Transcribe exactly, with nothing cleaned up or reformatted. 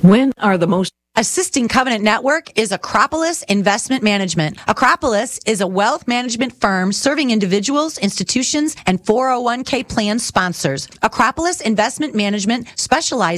When are the most Assisting Covenant Network is Acropolis Investment Management. Acropolis is a wealth management firm serving individuals, institutions, and four oh one k plan sponsors. Acropolis Investment Management specializes